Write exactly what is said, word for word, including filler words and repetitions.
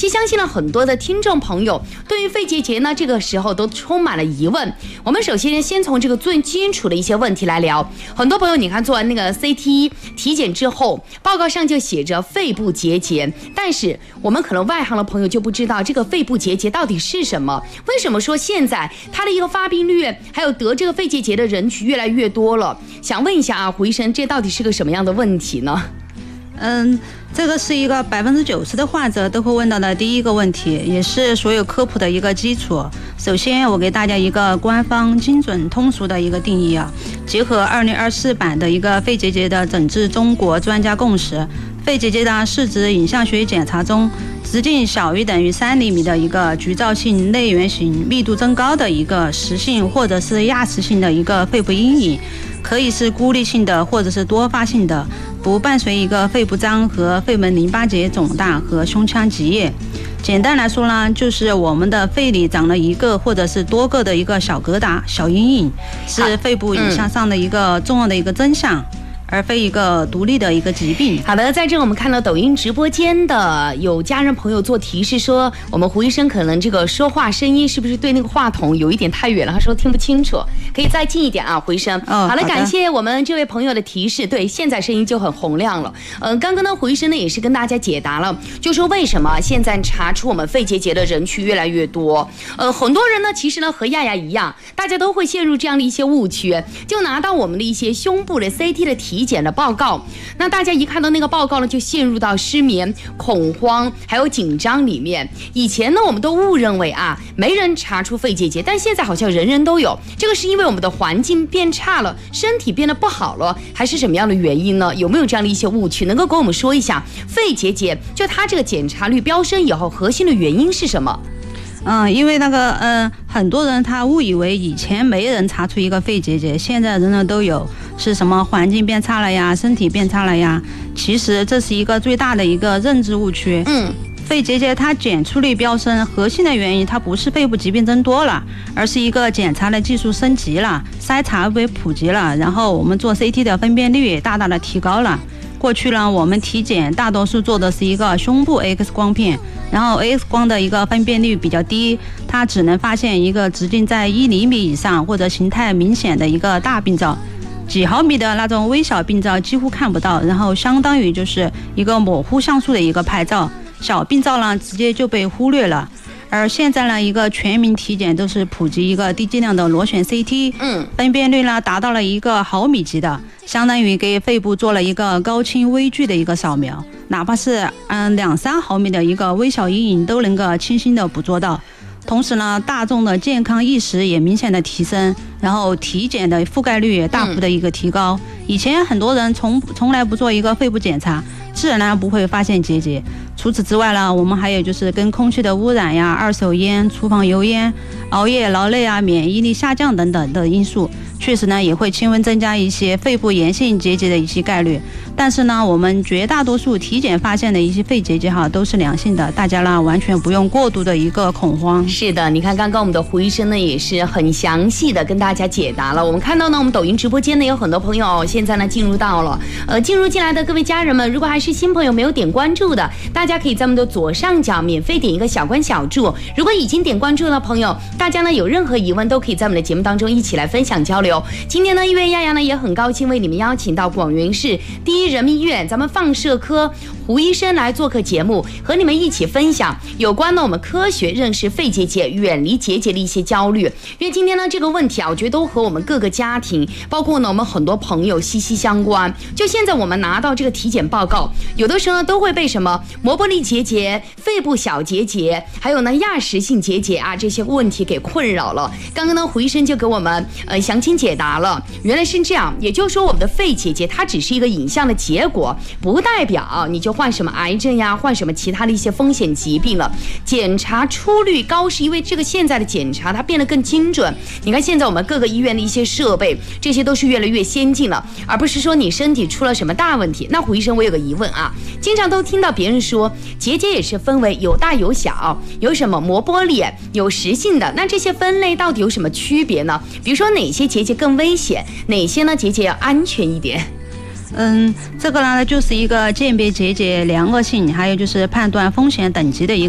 其实相信了很多的听众朋友对于肺结节呢，这个时候都充满了疑问。我们首先先从这个最基础的一些问题来聊。很多朋友你看做完那个 C T 体检之后，报告上就写着肺部结节，但是我们可能外行的朋友就不知道这个肺部结节到底是什么。为什么说现在它的一个发病率还有得这个肺结节的人群越来越多了？想问一下啊，胡医生，这到底是个什么样的问题呢？ 嗯，这个是一个百分之九十的患者都会问到的第一个问题，也是所有科普的一个基础。首先，我给大家一个官方、精准、通俗的一个定义啊，结合二零二四版的一个肺结节的诊治中国专家共识，肺结节呢是指影像学检查中直径小于等于三厘米的一个局灶性内源型密度增高的一个实性或者是亚实性的一个肺部阴影，可以是孤立性的或者是多发性的，不伴随一个肺部张和肺门淋巴结肿大和胸腔积液。简单来说呢，就是我们的肺里长了一个或者是多个的一个小疙瘩、小阴影，是肺部影像上的一个重要的一个真相。嗯，而非一个独立的一个疾病。 好的，在这我们看到抖音直播间的有家人朋友做提示说，我们胡医生可能这个说话声音是不是对那个话筒有一点太远了？他说听不清楚，可以再近一点啊，胡医生。 哦， 好了，感谢我们这位朋友的提示。对，现在声音就很洪亮了。嗯、呃，刚刚呢，胡医生呢也是跟大家解答了，就说为什么现在查出我们肺结节的人群越来越多。呃，很多人呢，其实呢和亚亚一样，大家都会陷入这样的一些误区，就拿到我们的一些胸部的 C T 的体检的报告，那大家一看到那个报告呢，就陷入到失眠、恐慌还有紧张里面。以前呢，我们都误认为啊，没人查出肺结节，但现在好像人人都有。这个是因为我们的环境变差了，身体变得不好了，还是什么样的原因呢？有没有这样的一些误区？能够跟我们说一下，肺结节就它这个检查率飙升以后，核心的原因是什么？ 嗯，因为那个嗯、呃，很多人他误以为以前没人查出一个肺结节，现在人人都有，是什么环境变差了呀，身体变差了呀？其实这是一个最大的一个认知误区。 嗯， 肺结节它检出率飙升，核心的原因它不是肺部疾病增多了，而是一个检查的技术升级了，筛查为普及了，然后我们做 C T 的分辨率也大大的提高了。过去呢，我们体检大多数做的是一个胸部 X 光片，然后 X 光的一个分辨率比较低，它只能发现一个直径在一厘米以上或者形态明显的一个大病灶，几毫米的那种微小病灶几乎看不到，然后相当于就是一个模糊像素的一个拍照，小病灶呢直接就被忽略了。而现在呢，一个全民体检都是普及一个低剂量的螺旋 C T， 嗯， 分辨率呢达到了一个毫米级的，相当于给肺部做了一个高清微距的一个扫描，哪怕是嗯两三毫米的一个微小阴影都能够清晰的捕捉到。同时呢，大众的健康意识也明显的提升，然后体检的覆盖率也大幅的一个提高。嗯、以前很多人从从来不做一个肺部检查，自然呢不会发现结节。除此之外呢，我们还有就是跟空气的污染呀、二手烟、厨房油烟、熬夜、劳累啊、免疫力下降等等的因素，确实呢也会轻微增加一些肺部炎性结节的一些概率。但是呢，我们绝大多数体检发现的一些肺结节哈都是良性的，大家呢完全不用过度的一个恐慌。 是的，你看刚刚我们的胡医生呢也是很详细的跟大家解答了。我们看到呢，我们抖音直播间呢有很多朋友现在呢进入到了，呃，进入进来的各位家人们，如果还是新朋友没有点关注的，大家可以在我们的左上角免费点一个小关小注。如果已经点关注的朋友，大家呢有任何疑问都可以在我们的节目当中一起来分享交流。今天呢，因为亚亚呢也很高兴为你们邀请到广元市第一人民医院咱们放射科胡医生来做客节目，和你们一起分享有关呢我们科学认识肺结节、远离结节的一些焦虑。因为今天呢这个问题啊，我觉得都和我们各个家庭，包括呢我们很多朋友息息相关。就现在我们拿到这个体检报告，有的时候都会被什么膜玻璃结节、肺部小结节，还有呢亚实性结节啊这些问题给困扰了。刚刚呢胡医生就给我们呃详情解答了，原来是这样。也就是说，我们的肺结节它只是一个影像的结果，不代表你就患什么癌症呀，患什么其他的一些风险疾病了。检查出率高是因为这个现在的检查它变得更精准。你看现在我们各个医院的一些设备，这些都是越来越先进了，而不是说你身体出了什么大问题。那胡医生，我有个疑问啊，经常都听到别人说结节也是分为有大有小，有什么膜玻璃，有实性的，那这些分类到底有什么区别呢？比如说哪些结节更危险，哪些呢结节要安全一点？ 嗯，这个呢就是一个鉴别结节良恶性，还有就是判断风险等级的一个